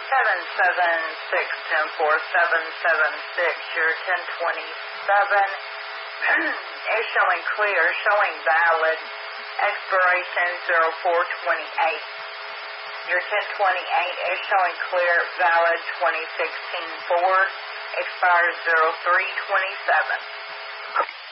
776-104776. Your 1027 is showing clear, showing valid. Expiration 0428. Your 1028 is showing clear, valid. 2016 Ford. Expires 0327.